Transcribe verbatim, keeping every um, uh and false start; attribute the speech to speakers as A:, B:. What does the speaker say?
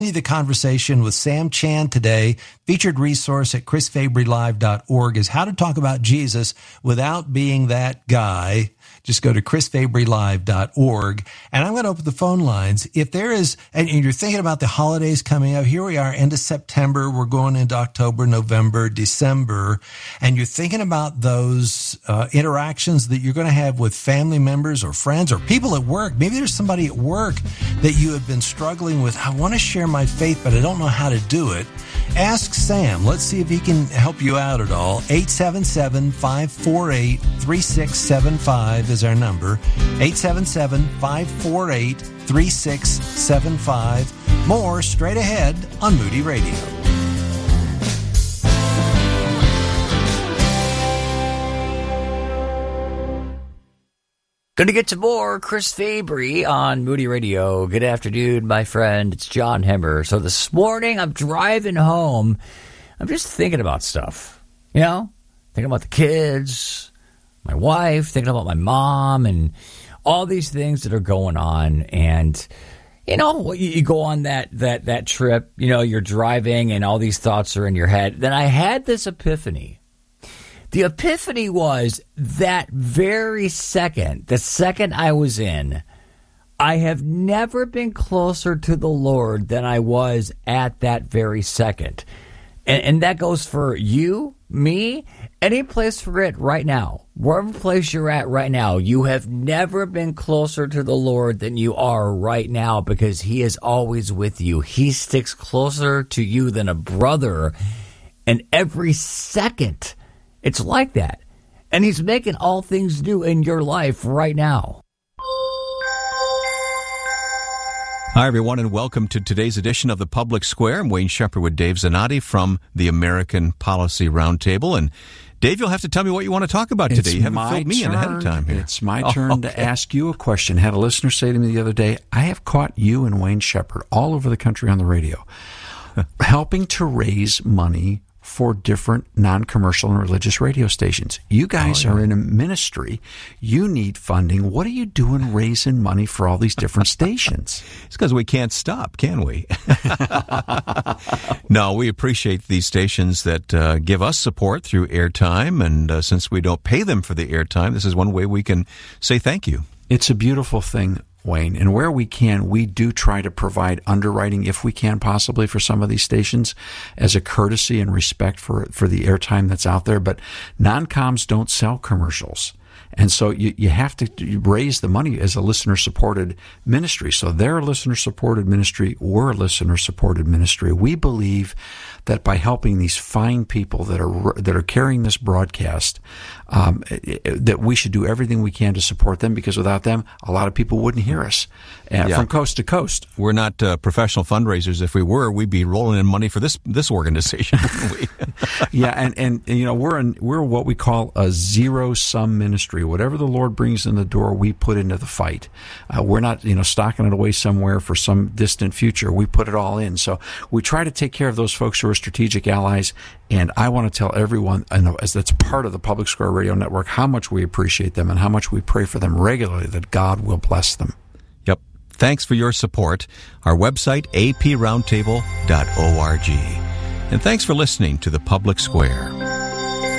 A: The conversation with Sam Chan today. Featured resource at chris fabry live dot org is how to talk about Jesus without being that guy. Just go to chris fabry live dot org. And I'm going to open the phone lines. If there is, and you're thinking about the holidays coming up, here we are, end of September, we're going into October, November, December, and you're thinking about those uh, interactions that you're going to have with family members or friends or people at work. Maybe there's somebody at work that you have been struggling with. I want to share my faith, but I don't know how to do it. Ask Sam. Let's see if he can help you out at all. eight seven seven, five four eight, three six seven five is our number. eight seven seven, five four eight, three six seven five. More straight ahead on Moody Radio.
B: Going to get to more Chris Fabry on Moody Radio. Good afternoon, my friend. It's John Hemmer. So this morning I'm driving home. I'm just thinking about stuff, you know, thinking about the kids, my wife, thinking about my mom, and all these things that are going on. And, you know, you, you go on that, that, that trip, you know, you're driving and all these thoughts are in your head. Then I had this epiphany. The epiphany was that very second, the second I was in, I have never been closer to the Lord than I was at that very second. And, and that goes for you, me, any place for it right now. Wherever place you're at right now, you have never been closer to the Lord than you are right now because He is always with you. He sticks closer to you than a brother. And every second, it's like that. And He's making all things new in your life right now.
C: Hi, everyone, and welcome to today's edition of The Public Square. I'm Wayne Shepherd with Dave Zanotti from the American Policy Roundtable. And Dave, you'll have to tell me what you want to talk about today.
D: It's
C: you haven't filled me
D: turn.
C: in ahead of time here.
D: It's my
C: oh,
D: turn
C: okay.
D: to ask you a question. Had a listener say to me the other day, I have caught you and Wayne Shepherd all over the country on the radio helping to raise money for different non-commercial and religious radio stations. You guys oh, yeah. are in a ministry. You need funding. What are you doing raising money for all these different stations?
C: It's because we can't stop, can we? No, we appreciate these stations that uh, give us support through airtime, and uh, since we don't pay them for the airtime, this is one way we can say thank you.
D: It's a beautiful thing, Wayne, and where we can, we do try to provide underwriting, if we can possibly, for some of these stations as a courtesy and respect for for the airtime that's out there. But non-coms don't sell commercials. And so you, you have to raise the money as a listener-supported ministry. So they're a listener-supported ministry. We're a listener-supported ministry. We believe that by helping these fine people that are that are carrying this broadcast, um, that we should do everything we can to support them, because without them, a lot of people wouldn't hear us uh, yeah. from coast to coast.
C: We're not uh, professional fundraisers. If we were, we'd be rolling in money for this this organization, wouldn't we?
D: yeah, and, and you know we're in, we're what we call a zero sum ministry. Whatever the Lord brings in the door, we put into the fight. Uh, we're not you know stocking it away somewhere for some distant future. We put it all in. So we try to take care of those folks who are strategic allies. And I want to tell everyone, I know, as that's part of the Public Square Radio Network, how much we appreciate them and how much we pray for them regularly, that God will bless them.
C: Yep. Thanks for your support. Our website, a p roundtable dot org. And thanks for listening to The Public Square.